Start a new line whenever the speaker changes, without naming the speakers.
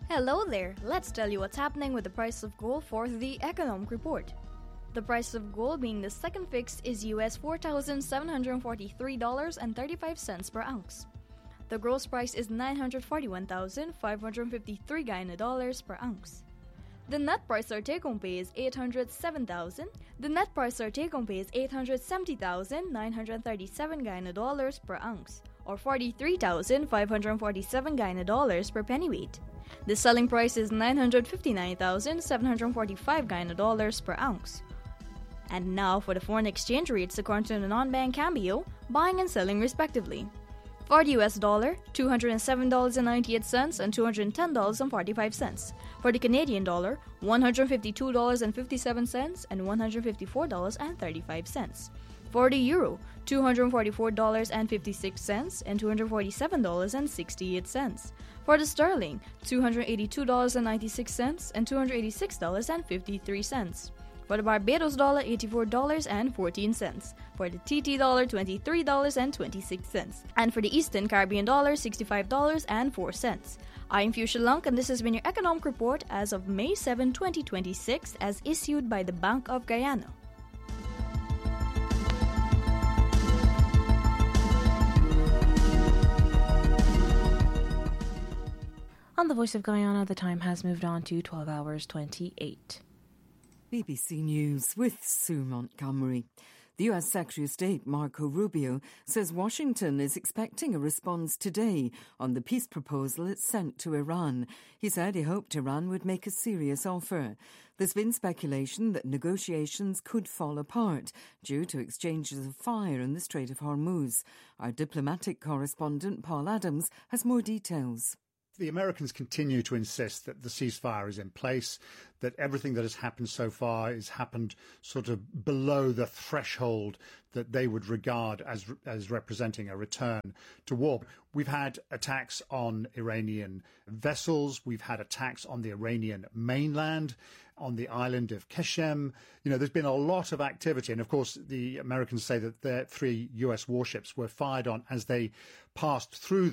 Hello there! Let's tell you what's happening with the price of gold for the Economic Report. The price of gold being the second fix is US $4,743.35 per ounce. The gross price is $941,553 Guyana dollars per ounce. The net price or take-home pay is $807,000. The net price or take-home pay is $870,937 Guyana dollars per ounce, or $43,547 Guyana dollars per pennyweight. The selling price is $959,745 Guyana dollars per ounce. And now for the foreign exchange rates according to the non-bank Cambio, buying and selling respectively. For the US dollar, $207.98 and $210.45. For the Canadian dollar, $152.57 and $154.35. For the euro, $244.56 and $247.68. For the sterling, $282.96 and $286.53. For the Barbados dollar, $84.14. For the TT dollar, $23.26. And for the Eastern Caribbean dollar, $65.04. I'm Fuchsia Lunk, and this has been your Economic Report as of May 7, 2026, as issued by the Bank of Guyana.
On the Voice of Guyana, the time has moved on to 12 hours 28.
BBC News with Sue Montgomery. The US Secretary of State Marco Rubio says Washington is expecting a response today on the peace proposal it sent to Iran. He said he hoped Iran would make a serious offer. There's been speculation that negotiations could fall apart due to exchanges of fire in the Strait of Hormuz. Our diplomatic correspondent Paul Adams has more details.
The Americans continue to insist that the ceasefire is in place, that everything that has happened so far has happened sort of below the threshold that they would regard as representing a return to war. We've had attacks on Iranian vessels. We've had attacks on the Iranian mainland, on the island of Keshem. There's been a lot of activity. And, of course, the Americans say that their 3 US warships were fired on as they passed through